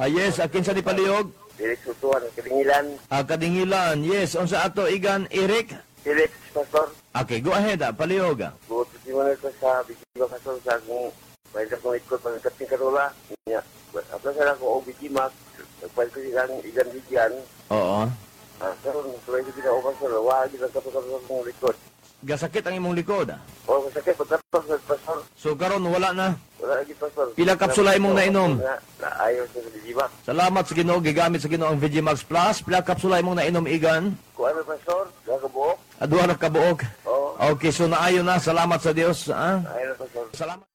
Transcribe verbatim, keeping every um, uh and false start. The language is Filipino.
Ah, yes, akin sa ni Paliog. Felix Utuan, Kadingilan. Ah, Kadingilan. Yes, unsa ato igan Eric? Felix, Pastor. Okay, go ahead, ah, Paliog. ah. Buot si mo ko sa Bigimak, Pastor, sa akong pwede akong ikot pagkating karula. Niya, apla sa ako o Bigimak, pwede ko silang igan bigyan. Oo. Ah, karon pwede ko na Pastor, wag kita kapag akong likod. Gasakit ang imong likod. ah. O, masakit, pagkatapos, Pastor. So karon wala na. Wala lagi, Pastor. Pila kapsula imong nainom? Na, na ayaw sa Bigimak. Salamat sa Ginoo, gigamit sa Ginoo ang Vegimax Plus. Pila kapsula imong nainom igan? Kung ano, Pastor, nakabuok. Aduha na kabuok. Oo, Okay, so naayo na. Salamat sa Dios. Ah? ayaw na, Pastor. Salamat.